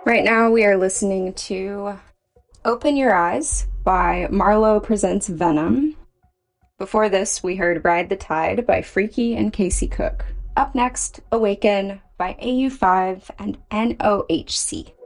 Right now, we are listening to Open Your Eyes by Marlowe Presents Venom. Before this, we heard Ride the Tide by Freaky and Casey Cook. Up next, Awaken by AU5 and NOHC.